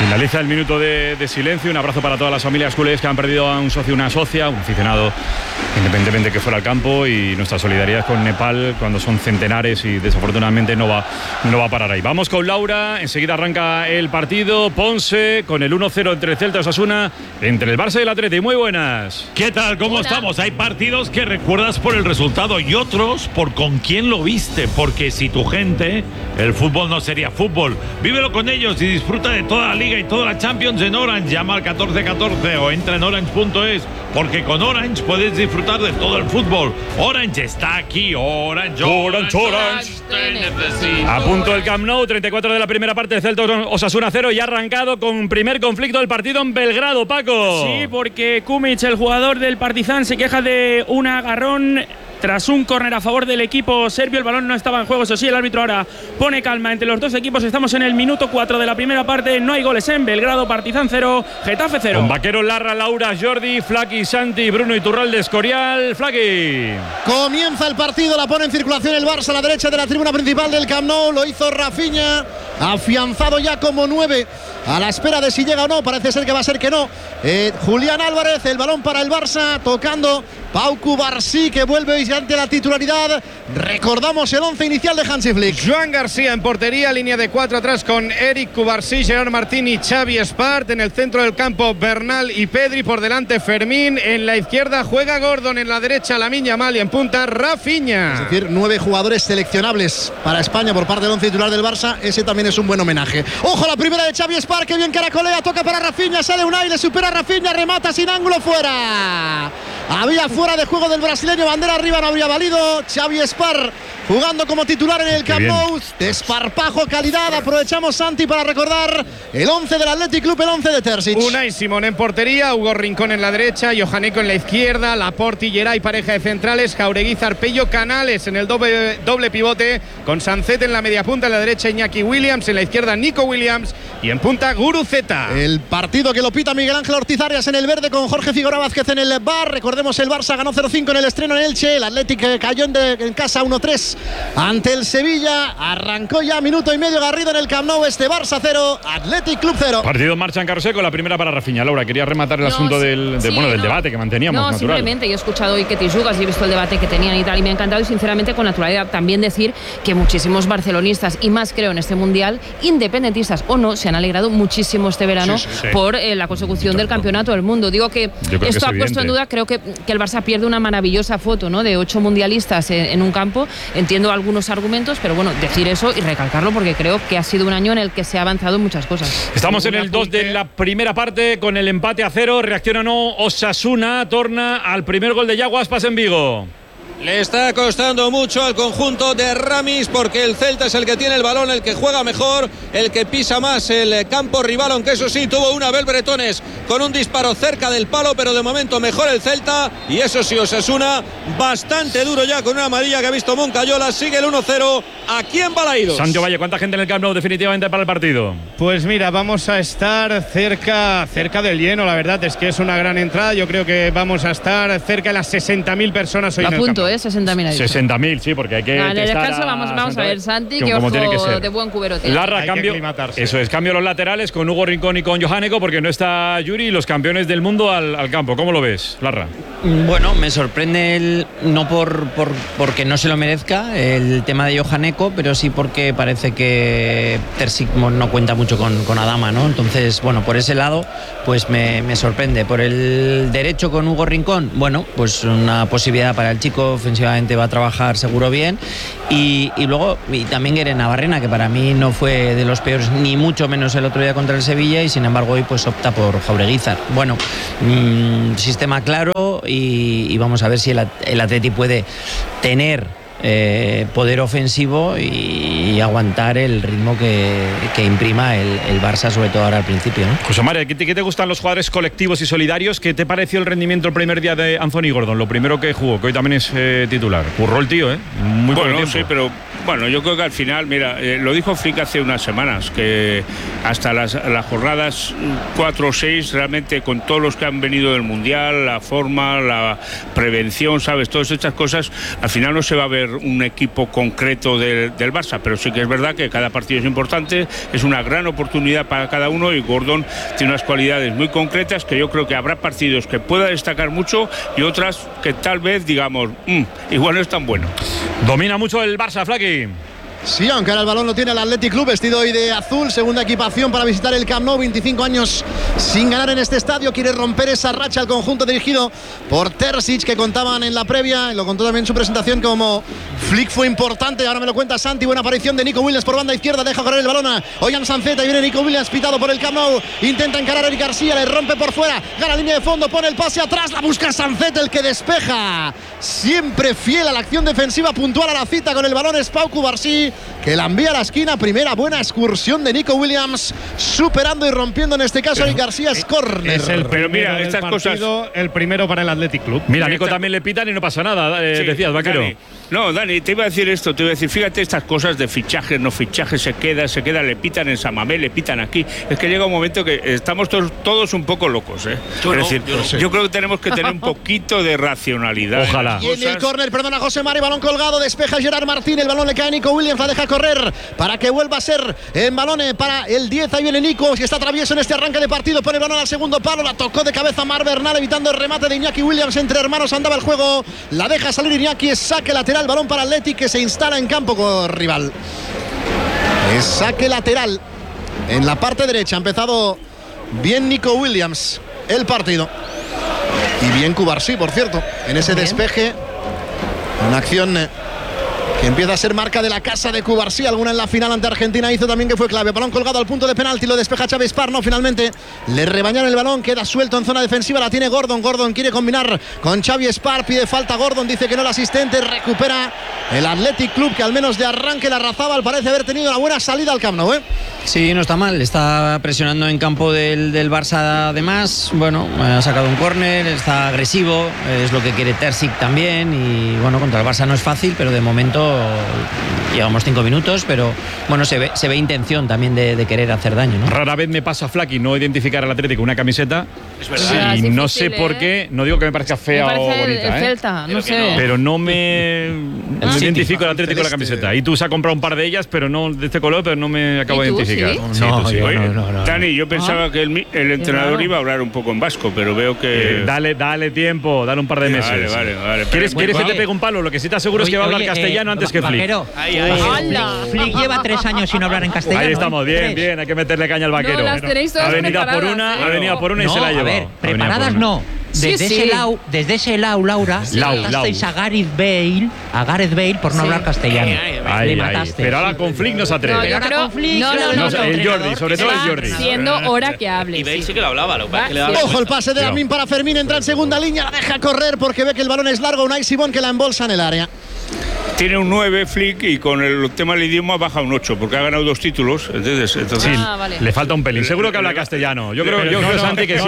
Finaliza el minuto de silencio. Un abrazo para todas las familias culés que han perdido a un socio, una socia, un aficionado, independientemente de que fuera al campo, y nuestra solidaridad con Nepal cuando son centenares y desafortunadamente no va a parar ahí. Vamos con Laura, enseguida arranca el partido. Ponce con el 1-0 entre el Celta y Osasuna, entre el Barça y el Atleti. Muy buenas. ¿Qué tal? ¿Cómo estamos? Hay partidos que recuerdas por el resultado y otros por con quién lo viste, porque si tu gente, el fútbol no sería fútbol. Vívelo con ellos y disfruta de toda la Liga y toda la Champions en Orange. Llama al 1414 o entra en orange.es, porque con Orange puedes disfrutar de todo el fútbol. Orange está aquí. Orange. A punto el Camp Nou, 34 de la primera parte, Celta Osasuna 0, y ha arrancado con primer conflicto del partido en Belgrado, Paco. Sí, porque Kumic, el jugador del Partizan, se queja de un agarrón tras un córner a favor del equipo serbio. El balón no estaba en juego, eso sí, el árbitro ahora pone calma entre los dos equipos. Estamos en el minuto 4 de la primera parte, no hay goles en Belgrado. Partizan 0, Getafe 0. Con Vaquero, Larra, Laura, Jordi, Flaki, Santi, Bruno Iturralde, Escorial. Flaki. Comienza el partido, la pone en circulación el Barça a la derecha de la tribuna principal del Camp Nou. Lo hizo Rafinha, afianzado ya como 9, a la espera de si llega o no. Parece ser que va a ser que no. Julián Álvarez, el balón para el Barça, tocando Pau Cubarsí, que vuelve hoy ante la titularidad. Recordamos el 11 inicial de Hansi Flick. Joan García en portería, línea de 4 atrás con Eric Cubarsí, Gerard Martín y Xavi Espart. En el centro del campo, Bernal y Pedri. Por delante, Fermín. En la izquierda juega Gordon, en la derecha Lamine Yamal y en punta Rafinha. Es decir, 9 jugadores seleccionables para España por parte del 11 titular del Barça. Ese también es un buen homenaje. Ojo, la primera de Xavi Espart, que bien caracolea, toca para Rafinha, sale Unai, le supera a Rafinha, remata sin ángulo, fuera. Había fuera de juego del brasileño, bandera arriba, no habría valido. Xavi Espart jugando como titular en el Camp Nou. Desparpajo, calidad. Aprovechamos, Santi, para recordar el 11 del Athletic Club, el 11 de Terzic. Unai Simón en portería, Hugo Rincón en la derecha, Johaneko en la izquierda, Laporte y Geray, pareja de centrales, Jauregui, Zarpello, Canales en el doble pivote, con Sancet en la media punta, en la derecha Iñaki Williams, en la izquierda Nico Williams y en punta Guruceta. El partido que lo pita Miguel Ángel Ortiz Arias en el verde, con Jorge Figueroa Vázquez en el bar. Recordemos, el Barça ganó 0-5 en el estreno en Elche, el Athletic cayó en casa 1-3 ante el Sevilla. Arrancó ya minuto y medio Garrido en el Camp Nou. Barça 0, Athletic Club 0. Partido en marcha en Carrusel, con la primera para Rafinha. Laura, quería rematar el asunto del debate que manteníamos. No, natural. Simplemente yo he escuchado hoy que Tijugas y he visto el debate que tenían y tal, y me ha encantado, y sinceramente con naturalidad también decir que muchísimos barcelonistas, y más creo en este mundial, independentistas o no, se han alegrado muchísimo este verano por la consecución del campeonato del mundo. Digo que esto ha puesto en duda, creo que el Barça pierde una maravillosa foto, ¿no?, de 8 mundialistas en un campo. Entiendo algunos argumentos, pero bueno, decir eso y recalcarlo, porque creo que ha sido un año en el que se ha avanzado en muchas cosas. Estamos en el 2 de la primera parte, con el empate a 0. Reacciona o no Osasuna, torna al primer gol de Yago Aspas en Vigo. Le está costando mucho al conjunto de Ramis, porque el Celta es el que tiene el balón, el que juega mejor, el que pisa más el campo rival, aunque eso sí, tuvo una Abel Bretones con un disparo cerca del palo, pero de momento mejor el Celta. Y eso sí, Osasuna bastante duro ya, con una amarilla que ha visto Moncayola. Sigue el 1-0 aquí en Balaídos. Santiago Valle, ¿cuánta gente en el Camp Nou definitivamente para el partido? Pues mira, vamos a estar cerca del lleno. La verdad es que es una gran entrada. Yo creo que vamos a estar cerca de las 60.000 personas hoy en el campo. 60.000. 60.000, sí, porque hay que en el testar caso vamos a ver, Santi, que ojo de buen cubero tiene. Larra, cambio. Eso es, cambio los laterales con Hugo Rincón y con Johaneko, porque no está Yuri, los campeones del mundo al campo. ¿Cómo lo ves, Larra? Bueno, me sorprende no porque no se lo merezca el tema de Johaneko, pero sí porque parece que Terzic no cuenta mucho con Adama, ¿no? Entonces, bueno, por ese lado, pues me sorprende. Por el derecho con Hugo Rincón, bueno, pues una posibilidad para el chico. Ofensivamente va a trabajar seguro bien, y luego también Gueren Navarrena, que para mí no fue de los peores, ni mucho menos el otro día contra el Sevilla, y sin embargo hoy pues opta por Jaureguizar. Bueno, sistema claro, y vamos a ver si el Atleti puede tener poder ofensivo y aguantar el ritmo que imprima el Barça, sobre todo ahora al principio, ¿no? José María, ¿qué te gustan los jugadores colectivos y solidarios? ¿Qué te pareció el rendimiento el primer día de Anthony Gordon? Lo primero que jugó, que hoy también es titular. Curró el tío, muy bueno, sí, pero Bueno, yo creo que al final, mira, lo dijo Flick hace unas semanas, que hasta las jornadas 4 o 6, realmente con todos los que han venido del Mundial, la forma, la prevención, ¿sabes? Todas estas cosas, al final no se va a ver un equipo concreto del Barça, pero sí que es verdad que cada partido es importante, es una gran oportunidad para cada uno y Gordon tiene unas cualidades muy concretas que yo creo que habrá partidos que pueda destacar mucho y otras que tal vez digamos, igual no es tan bueno. Domina mucho el Barça, Flaky. Sí, aunque ahora el balón lo tiene el Athletic Club, vestido hoy de azul, segunda equipación para visitar el Camp Nou, 25 años sin ganar en este estadio, quiere romper esa racha al conjunto dirigido por Terzic, que contaban en la previa, y lo contó también en su presentación, como Flick fue importante, ahora me lo cuenta Santi, buena aparición de Nico Williams por banda izquierda, deja correr el balón a Ollán Sanceta, y viene Nico Williams pitado por el Camp Nou, intenta encarar a Eric García, le rompe por fuera, gana línea de fondo, pone el pase atrás, la busca Sanceta, el que despeja, siempre fiel a la acción defensiva, puntual a la cita con el balón es Pau Cubarsí, que la envía a la esquina. Primera buena excursión de Nico Williams, superando y rompiendo en este caso a Eric García. Es córner. Pero mira, estas cosas, el primero para el Athletic Club. Mira, Nico también le pitan y no pasa nada, sí, decías, Vaquero. Dani. No, Dani, te iba a decir esto, te iba a decir, fíjate estas cosas de fichajes, no fichajes, se queda, le pitan en San Mamés, le pitan aquí. Es que llega un momento que estamos todos un poco locos, ¿eh? Es decir, yo creo que tenemos que tener un poquito de racionalidad. Ojalá. Y en el córner, perdona, José Mari, balón colgado, despeja Gerard Martín, el balón le cae a Nico Williams, la deja correr para que vuelva a ser en balón para el 10, ahí viene Nico, si está travieso en este arranque de partido, pone el balón al segundo palo, la tocó de cabeza Mar Bernal, evitando el remate de Iñaki Williams, entre hermanos andaba el juego, la deja salir Iñaki, es saque lateral, balón para Athletic, que se instala en campo con rival. Es saque lateral en la parte derecha, ha empezado bien Nico Williams el partido, y bien Cubarsí, por cierto, en ese despeje, una acción que empieza a ser marca de la casa de Cubarsí, alguna en la final ante Argentina hizo también, que fue clave. Balón colgado al punto de penalti, lo despeja Xavi Espar, no, finalmente le rebañaron el balón, queda suelto en zona defensiva, la tiene Gordon quiere combinar con Xavi Espar, pide falta Gordon, dice que no el asistente, recupera el Athletic Club, que al menos de arranque la Razabal parece haber tenido una buena salida al Camp Nou, ¿eh? Sí, no está mal, está presionando en campo del Barça además, bueno, ha sacado un córner, está agresivo, es lo que quiere Terzic también, y bueno, contra el Barça no es fácil, pero de momento llevamos 5 minutos, pero bueno, se ve intención también de querer hacer daño, ¿no? Rara vez me pasa, Flaky, no identificar al Atlético una camiseta. Es verdad. Y no sé por qué, no digo que me parezca fea o bonita, el Celta, no sé. Pero no me identifico al Atlético con la camiseta. Y tú se ha comprado un par de ellas, pero no de este color, pero no me acabo de identificar. ¿Sí? No. Dani, yo pensaba que el entrenador iba a hablar un poco en vasco, pero veo que... Dale tiempo, dale un par de meses. Vale. ¿Quieres que te pegue un palo? Lo que sí te aseguro es que va a hablar castellano antes que Flick. Vaquero, Flick lleva 3 años sin hablar en castellano. Ahí estamos, bien, hay que meterle caña al Vaquero. No, las tenéis todas preparadas, ha venido por una y se la ha llevado. A ver, preparadas no. Desde ese lado, Laura, matasteis a Gareth Bale por no hablar castellano. Le mataste. Pero ahora con Flick no se atreve. No. El Jordi, sobre todo el Jordi. Siendo hora que hable. Y Bale sí que lo hablaba, Ojo el pase de Lamine para Fermín, entra en segunda línea, la deja correr porque ve que el balón es largo, Unai Simón que la embolsa en el área. Tiene un 9 Flick y con el tema del idioma baja un 8 porque ha ganado 2 títulos. Entonces vale. Le falta un pelín. Seguro que habla castellano. Yo creo Santi que sí.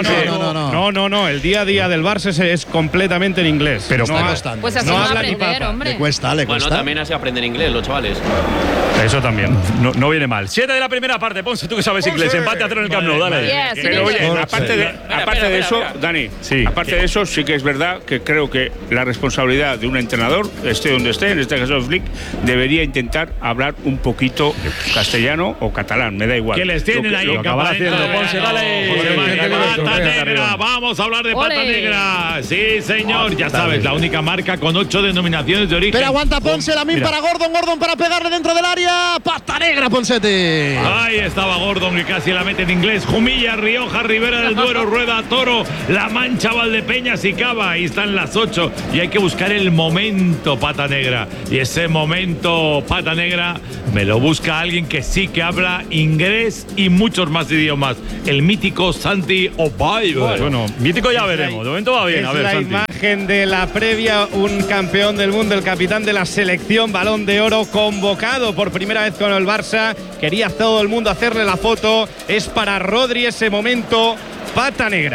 No, el día a día del Barça es completamente en inglés. Pero está costando. Pues así no va a habla ni aprender, papa. hombre. Le cuesta. Bueno, también así aprenden inglés los chavales. Eso también. No viene mal. 7 de la primera parte. Ponce, tú que sabes inglés. Empate a 0 en el Camp Nou. Dale. Pero oye, aparte de eso, Dani, aparte de eso, sí que es verdad que creo que la responsabilidad de un entrenador, esté donde esté, en este caso Flick, debería intentar hablar un poquito castellano o catalán, me da igual. ¿Qué les tienen ahí en campamento? Ponce, dale. Pata negra, vamos a hablar de pata negra. Sí, señor, ya sabes, la única marca con 8 denominaciones de origen. Pero aguanta Ponce, Lamine para Gordon para pegarle dentro del área. Pata negra, Ponsete. Ahí estaba Gordon, que casi la mete en inglés. Jumilla, Rioja, Ribera del Duero, Rueda, Toro, La Mancha, Valdepeñas y Cava. Ahí están las 8 y hay que buscar el momento, pata negra. Y ese momento, pata negra, me lo busca alguien que sí que habla inglés y muchos más idiomas. El mítico Santi Opay. Bueno, mítico ya veremos. De momento va bien. Es a ver, la Santi. imagen de la previa, un campeón del mundo, el capitán de la selección, Balón de Oro, convocado por primera vez con el Barça. Quería todo el mundo hacerle la foto. Es para Rodri ese momento, pata negra.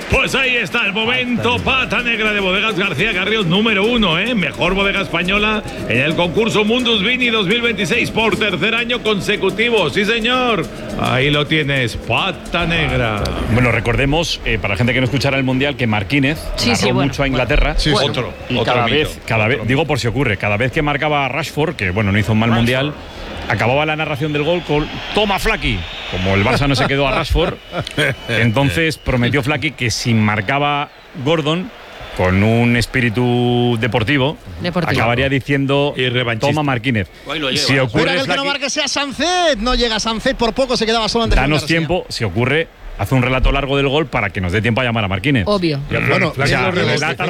Pues ahí está el momento, pata negra de Bodegas García Carrión, número 1, mejor bodega española en el concurso Mundus Vini 2026 por tercer año consecutivo. Sí, señor. Ahí lo tienes, pata negra. Bueno, recordemos, para la gente que no escuchara el Mundial, que Marquínez narró mucho a Inglaterra. Otro cada vez, digo por si ocurre, cada vez que marcaba a Rashford, que bueno, no hizo un mal Mundial, acababa la narración del gol con «Toma, Flaky». Como el Barça no se quedó a Rashford, entonces prometió Flaky que si marcaba Gordon, con un espíritu deportivo. Acabaría diciendo «Toma, Marquínez». Si ocurre, pero el que no marque sea Sancet. No llega Sancet, por poco se quedaba solo ante danos tiempo, si ocurre, hace un relato largo del gol para que nos dé tiempo a llamar a Marquínez. Obvio. Bueno, relata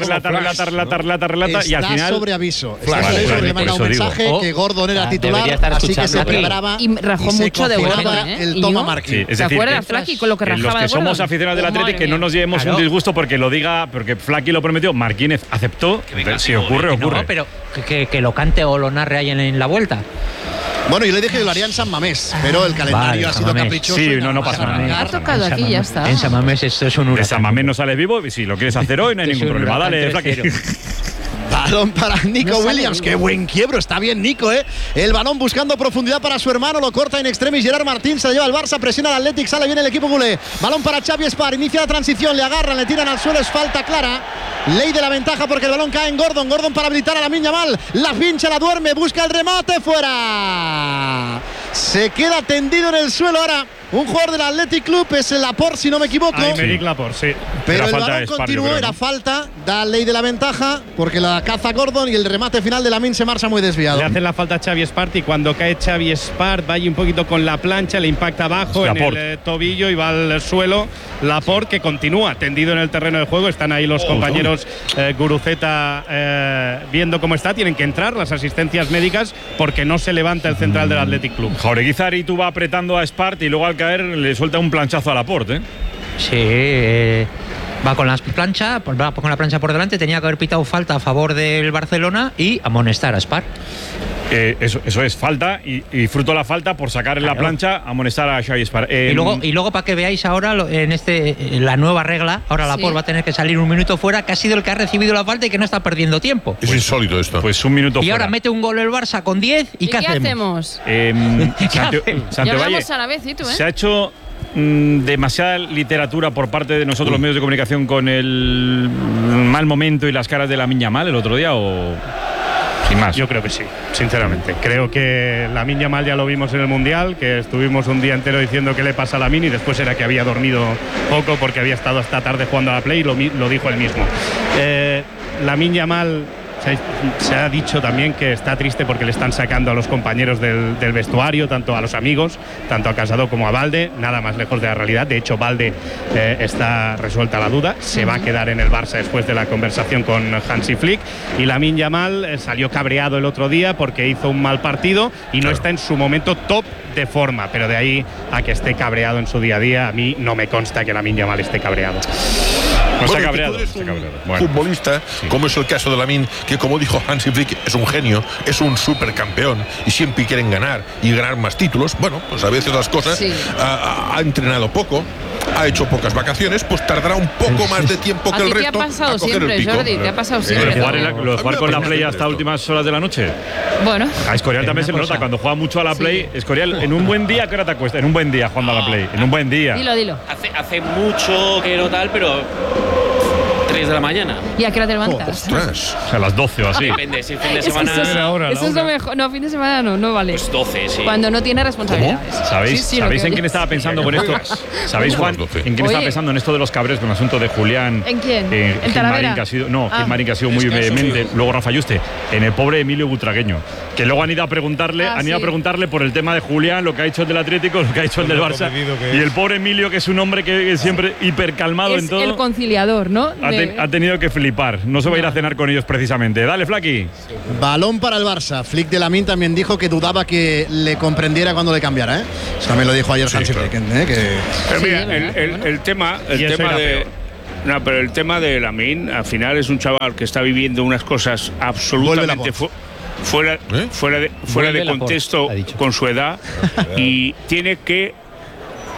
y al final sobre aviso. Le manda un mensaje que Gordon era titular, así que se preparaba y rajó mucho de Gordon, el toma Marquínez. ¿Se acuerda Flaky con lo que rajaba de Gordon? Los que somos aficionados del Atlético, que no nos llevemos un disgusto porque lo diga, porque Flaky lo prometió, Marquínez aceptó. Si ocurre, ocurre. No, pero que lo cante o lo narre ahí en la vuelta. Bueno, yo le dije que lo haría en San Mamés, pero el calendario ha sido caprichoso. Sí, no pasa nada. Ha tocado aquí y ya está. En San Mamés esto es un huracán. De San Mamés no sales vivo y si lo quieres hacer hoy no hay ningún problema. Dale, Flaky. Balón para Nico Williams. Qué buen quiebro. Está bien Nico, El balón buscando profundidad para su hermano. Lo corta en extremis Gerard Martín. Se lleva el Barça. Presiona al Athletic. Sale bien el equipo culé. Balón para Xavi Espar. Inicia la transición. Le agarran. Le tiran al suelo. Es falta clara. Ley de la ventaja porque el balón cae en Gordon. Gordon para habilitar a Lamine Yamal. La pincha, la duerme. Busca el remate. Fuera. Se queda tendido en el suelo ahora. Un jugador del Athletic Club, es el Laporte, si no me equivoco. Aymeric Laporte, sí. Pero el balón continuó, era falta, da ley de la ventaja, porque la caza Gordon y el remate final de Lamine se marcha muy desviado. Le hacen la falta a Xavi Espart y cuando cae Xavi Espart va ahí un poquito con la plancha, le impacta abajo en el tobillo y va al suelo. Laporte, que continúa tendido en el terreno de juego. Están ahí los compañeros Guruceta viendo cómo está. Tienen que entrar las asistencias médicas porque no se levanta el central del Athletic Club. Jaureguizar y tú va apretando a Espart y luego al caer le suelta un planchazo a Laporte. Sí, va con la plancha por delante. Tenía que haber pitado falta a favor del Barcelona y amonestar a Espart. Eso es falta y fruto de la falta por sacar en la plancha amonestar a Xavi Espart. Y luego para que veáis ahora en la nueva regla, ahora Laporte va a tener que salir un minuto fuera, que ha sido el que ha recibido la falta y que no está perdiendo tiempo. Es insólito esto. Pues un minuto fuera. Y ahora mete un gol el Barça con 10 y ¿qué hacemos? Ya hablamos a la vez, ¿y tú, Se ha hecho demasiada literatura por parte de nosotros los medios de comunicación con el mal momento y las caras de Lamine Yamal el otro día, o sin más. Yo creo que sí, sinceramente. Creo que Lamine Yamal ya lo vimos en el Mundial, que estuvimos un día entero diciendo qué le pasa a Lamine y después era que había dormido poco porque había estado hasta tarde jugando a la Play y lo dijo él mismo. Lamine Yamal se ha dicho también que está triste porque le están sacando a los compañeros del vestuario, tanto a los amigos, tanto a Casado como a Balde, nada más lejos de la realidad. De hecho, Balde está resuelta la duda, se va a quedar en el Barça después de la conversación con Hansi Flick. Y Lamine Yamal salió cabreado el otro día porque hizo un mal partido y no está en su momento top de forma, pero de ahí a que esté cabreado en su día a día, a mí no me consta que Lamine Yamal esté cabreado. Está cabreado. Futbolista, como es el caso de Lamine, que como dijo Hansi Flick, es un genio, es un supercampeón y siempre quieren ganar y ganar más títulos. Bueno, pues a veces las cosas ha entrenado poco, ha hecho pocas vacaciones, pues tardará un poco más de tiempo que el resto. ¿Te ha pasado siempre, Jordi? ¿Te ha pasado siempre? Lo de jugar con la Play hasta últimas horas de la noche. Bueno. A Escorial también se le nota cuando juega mucho a la Play. Escorial, en un buen día, ¿qué hora te acuestas? En un buen día jugando a la Play. En un buen día. Dilo. Hace mucho que no tal, pero 3 de la mañana. ¿Y a qué hora te levantas? A las 12 o así. Depende, si fin de semana. Eso es lo mejor. No, fin de semana no vale. Pues 12, sí. Cuando no tiene responsabilidades. ¿Sabéis en quién estaba pensando con esto? ¿Sabéis, Juan, en quién estaba pensando en esto de los cabres con el asunto de Julián? ¿En quién? ¿En Talavera? Gilmarín, que ha sido muy vehemente. Luego Rafa Yuste. En el pobre Emilio Butragueño. Que luego han ido a preguntarle por el tema de Julián, lo que ha hecho el del Atlético, lo que ha hecho el del Barça. Y el pobre Emilio, que es un hombre que es siempre hipercalmado en todo. Es el conciliador, ¿no? Ha tenido que flipar. No se va a ir a cenar con ellos precisamente. Dale, Flaky. Balón para el Barça. Flick de Lamine también dijo que dudaba que le comprendiera cuando le cambiara. Eso también lo dijo ayer Hansi Flick. El tema de Lamine, al final es un chaval que está viviendo unas cosas absolutamente fuera de contexto con su edad y tiene que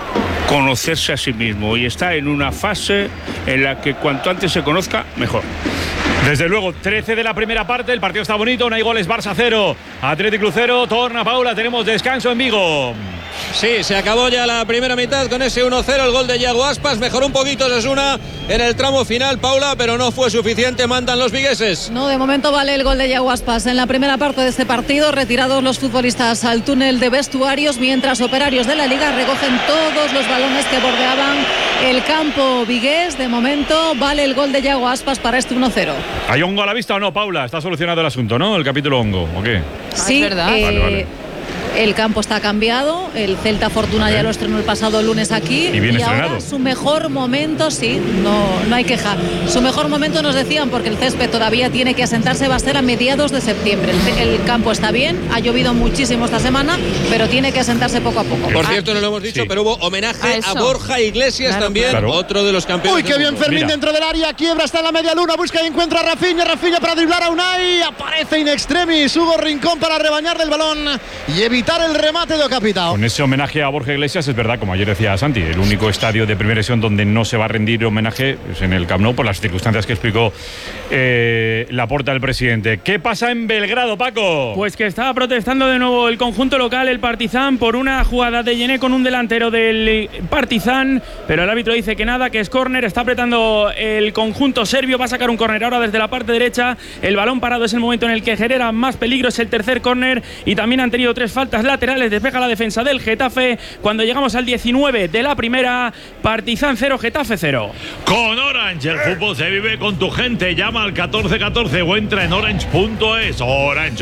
conocerse a sí mismo y está en una fase en la que cuanto antes se conozca, mejor. Desde luego, 13 de la primera parte, el partido está bonito, no hay goles, Barça 0, Athletic Club 0, torna Paula, tenemos descanso en Vigo. Sí, se acabó ya la primera mitad con ese 1-0, el gol de Yago Aspas, mejoró un poquito Osasuna en el tramo final, Paula, pero no fue suficiente, mandan los vigueses. No, de momento vale el gol de Yago Aspas en la primera parte de este partido, retirados los futbolistas al túnel de vestuarios, mientras operarios de la Liga recogen todos los balones que bordeaban el campo vigués. De momento vale el gol de Yago Aspas para este 1-0. ¿Hay hongo a la vista o no, Paula? Está solucionado el asunto, ¿no? El capítulo hongo, ¿o qué? Sí, es verdad. Vale. El campo está cambiado, el Celta Fortuna ya lo estrenó el pasado lunes aquí y bien estrenado. Ahora su mejor momento, sí, no hay queja. Su mejor momento nos decían, porque el césped todavía tiene que asentarse, va a ser a mediados de septiembre. El campo está bien, ha llovido muchísimo esta semana, pero tiene que asentarse poco a poco. Por cierto, no lo hemos dicho, pero hubo homenaje a Borja Iglesias, claro, también, claro. Otro de los campeones. Uy, qué bien Fermín dentro del área, quiebra, está en la media luna, busca y encuentra a Rafinha para driblar a Unai, aparece in extremis Hugo Rincón para rebañarle el balón y evitar el remate de Ocapitao. Con ese homenaje a Borja Iglesias, es verdad, como ayer decía Santi, el único estadio de primera división donde no se va a rendir homenaje es en el Camp Nou por las circunstancias que explicó Laporta, el presidente. ¿Qué pasa en Belgrado, Paco? Pues que estaba protestando de nuevo el conjunto local, el Partizan, por una jugada de Yené con un delantero del Partizan, pero el árbitro dice que nada, que es córner. Está apretando el conjunto serbio, va a sacar un córner ahora desde la parte derecha. El balón parado es el momento en el que genera más peligro, es el tercer córner, y también han tenido 3 faltas laterales. Despeja la defensa del Getafe cuando llegamos al 19 de la primera. Partizan 0, Getafe 0. Con Orange, el fútbol se vive con tu gente. Llama al 1414 o entra en orange.es. Orange.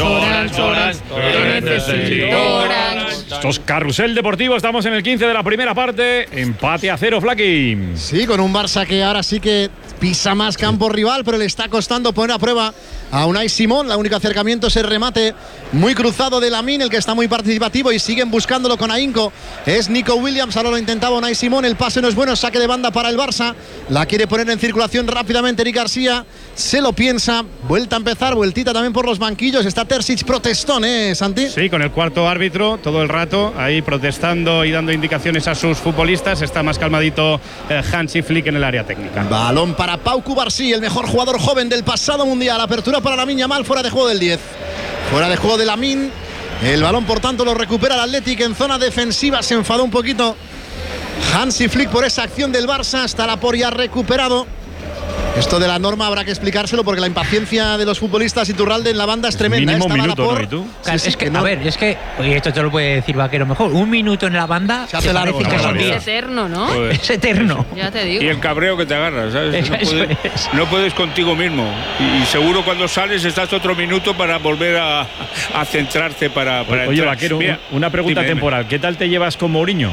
Esto es Carrusel Deportivo, estamos en el 15 de la primera parte. Empate a 0, Flaki. Sí, con un Barça que ahora sí que pisa más campo rival, pero le está costando poner a prueba a Unai Simón. El único acercamiento es el remate muy cruzado de Lamine, el que está muy participativo, y siguen buscándolo con ahínco. Es Nico Williams, ahora lo intentaba Unai Simón, el pase no es bueno, saque de banda para el Barça. La quiere poner en circulación rápidamente Eric García, se lo piensa, vuelta a empezar, vueltita también por los banquillos. Está Terzic protestón, Santi. Sí, con el cuarto árbitro todo el rato ahí protestando y dando indicaciones a sus futbolistas. Está más calmadito Hansi Flick en el área técnica. Balón para Pau Cubarsí, el mejor jugador joven del pasado mundial. Apertura para Lamine Yamal, fuera de juego del 10. Fuera de juego de Lamine. El balón, por tanto, lo recupera el Athletic en zona defensiva. Se enfadó un poquito Hansi Flick por esa acción del Barça. Está Laporte recuperado. Esto de la norma habrá que explicárselo, porque la impaciencia de los futbolistas Iturralde en la banda es tremenda. Mínimo un minuto, ¿no? ¿Y tú? Claro, sí, es que, no. A ver, es que, oye, esto te lo puede decir Vaquero mejor. Un minuto en la banda se hace largo, que son 10. Es eterno, ¿no? Joder. Es eterno. Ya te digo. Y el cabreo que te agarras, ¿sabes? No puedes contigo mismo. Y seguro cuando sales estás otro minuto para volver a centrarte para Oye, entrar. Vaquero, Mira, una pregunta temporal. ¿Qué tal te llevas con Mourinho?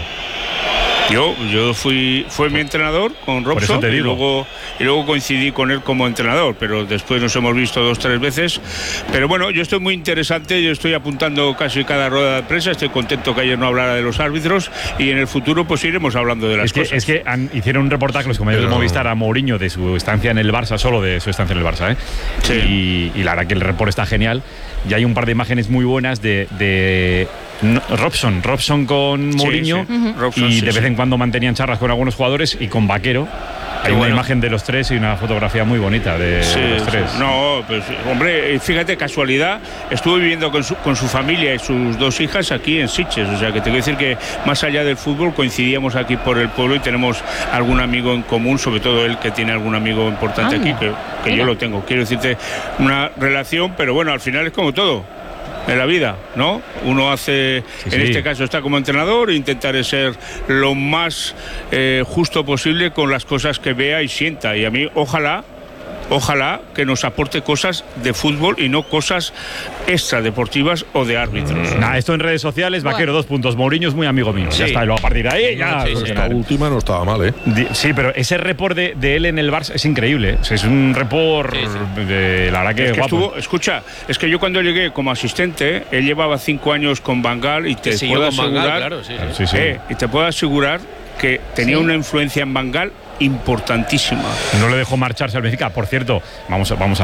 Fue mi entrenador con Robson y luego coincidí con él como entrenador, pero después nos hemos visto 2-3 veces. Pero bueno, yo estoy muy interesante, yo estoy apuntando casi cada rueda de prensa, estoy contento que ayer no hablara de los árbitros, y en el futuro pues iremos hablando de las cosas. Es que hicieron un reportaje los compañeros de Movistar a Mourinho de su estancia en el Barça, solo de su estancia en el Barça, Sí. Y la verdad que el report está genial, y hay un par de imágenes muy buenas de Robson con Mourinho, Robson, y de vez en cuando mantenían charlas con algunos jugadores, y con Vaquero. Hay una imagen de los tres y una fotografía muy bonita de los tres. Sí. No, pues hombre, fíjate, casualidad, estuve viviendo con su familia y sus 2 hijas aquí en Sitges, o sea que te quiero decir que más allá del fútbol coincidíamos aquí por el pueblo y tenemos algún amigo en común, sobre todo él que tiene algún amigo importante aquí, que yo lo tengo. Quiero decirte, una relación, pero bueno, al final es como todo en la vida, ¿no? Uno hace, este caso está como entrenador, intentaré ser lo más justo posible con las cosas que vea y sienta, y a mí ojalá que nos aporte cosas de fútbol y no cosas extradeportivas o de árbitros. Esto en redes sociales, Vaquero 2 puntos, Mourinho es muy amigo mío, ya está, y luego a partir de ahí esta última no estaba mal, Sí, pero ese report de él en el Barça es increíble, es un report de la verdad que guapo. Escucha, es que yo cuando llegué como asistente, él llevaba 5 años con Van Gaal, y te puedo asegurar, y te puedo asegurar que tenía una influencia en Van Gaal importantísima. No le dejó marcharse al Benfica. Por cierto, vamos a